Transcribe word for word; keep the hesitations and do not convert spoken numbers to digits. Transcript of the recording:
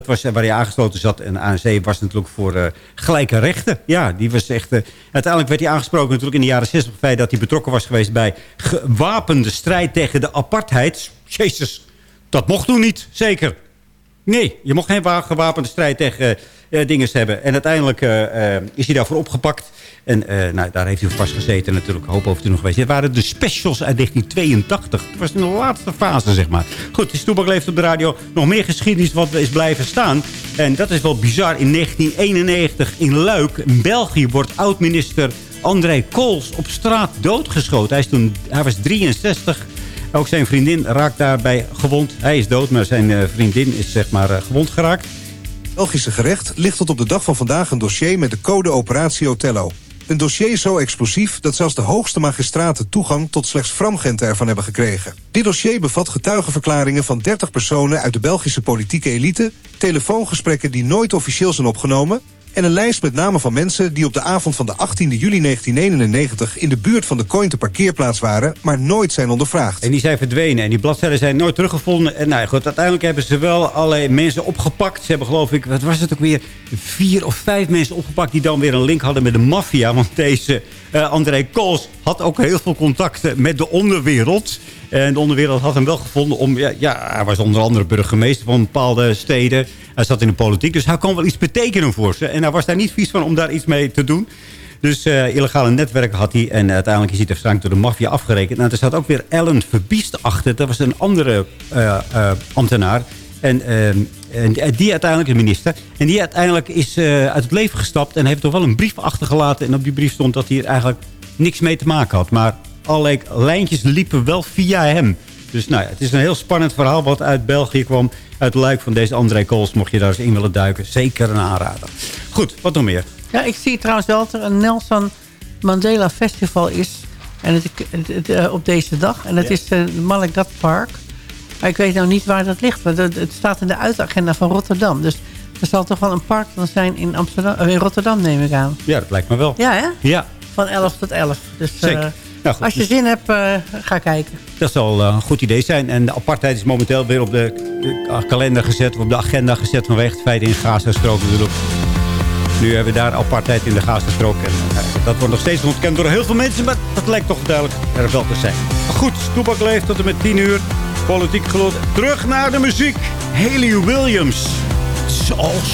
was waar hij aangesloten zat. En A N C was natuurlijk voor uh, gelijke rechten. Ja, die was echt... Uh, uiteindelijk werd hij aangesproken natuurlijk in de jaren zestig... op het feit dat hij betrokken was geweest bij gewapende strijd tegen de apartheid. Jezus, dat mocht toen niet, zeker. Nee, je mocht geen gewapende strijd tegen uh, dingen hebben. En uiteindelijk uh, uh, is hij daarvoor opgepakt. En uh, nou, daar heeft hij vastgezeten natuurlijk. Hoop over toen nog geweest. Het waren de specials uit negentien tweeëntachtig. Dat was in de laatste fase, zeg maar. Goed, de Toebak leeft op de radio. Nog meer geschiedenis wat is blijven staan. En dat is wel bizar. In negentien eenennegentig in Luik, in België, wordt oud-minister André Kools op straat doodgeschoten. Hij, is toen, hij was drieënzestig. Ook zijn vriendin raakt daarbij gewond. Hij is dood, maar zijn uh, vriendin is zeg maar uh, gewond geraakt. Het Belgische gerecht ligt tot op de dag van vandaag een dossier met de code Operatie Othello. Een dossier zo explosief dat zelfs de hoogste magistraten toegang tot slechts framgenten ervan hebben gekregen. Dit dossier bevat getuigenverklaringen van dertig personen uit de Belgische politieke elite, telefoongesprekken die nooit officieel zijn opgenomen en een lijst met namen van mensen die op de avond van de achttiende juli negentien eenennegentig in de buurt van de Cointe parkeerplaats waren, maar nooit zijn ondervraagd. En die zijn verdwenen en die bladzijden zijn nooit teruggevonden. En nou goed, uiteindelijk hebben ze wel allerlei mensen opgepakt. Ze hebben geloof ik, wat was het ook weer, vier of vijf mensen opgepakt die dan weer een link hadden met de maffia. Want deze uh, André Kools had ook heel veel contacten met de onderwereld. En de onderwereld had hem wel gevonden om... Ja, ja, hij was onder andere burgemeester van bepaalde steden. Hij zat in de politiek, dus hij kon wel iets betekenen voor ze. En hij was daar niet vies van om daar iets mee te doen. Dus uh, illegale netwerken had hij. En uh, uiteindelijk is hij waarschijnlijk door de maffia afgerekend. Nou, er zat ook weer Ellen Verbiest achter. Dat was een andere uh, uh, ambtenaar. En, uh, en die uiteindelijk, de minister. En die uiteindelijk is uh, uit het leven gestapt. En heeft toch wel een brief achtergelaten. En op die brief stond dat hij er eigenlijk niks mee te maken had. Maar allerlei lijntjes liepen wel via hem. Dus nou ja, het is een heel spannend verhaal wat uit België kwam. Uit Luik van deze André Kools. Mocht je daar eens in willen duiken. Zeker een aanrader. Goed, wat nog meer? Ja, ik zie trouwens wel dat er een Nelson Mandela Festival is. En het, het, het, uh, op deze dag. En dat ja. is het uh, Malagat Park. Maar ik weet nou niet waar dat ligt. Want het, het staat in de uitagenda van Rotterdam. Dus er zal toch wel een park dan zijn in, Amsterdam, uh, in Rotterdam, neem ik aan. Ja, dat lijkt me wel. Ja, hè? Ja. Van elf tot elf. Dus uh, nou, goed, als je dus zin hebt, uh, ga kijken. Dat zal uh, een goed idee zijn. En de apartheid is momenteel weer op de, de kalender gezet. Of op de agenda gezet vanwege het feit in Gaza-strook natuurlijk. Nu hebben we daar apartheid in de Gaza-strook. En uh, dat wordt nog steeds ontkend door heel veel mensen. Maar dat lijkt toch duidelijk er wel te zijn. Maar goed, Toebak leeft tot en met tien uur. Politiek geloof. Terug naar de muziek. Hayley Williams. Zoals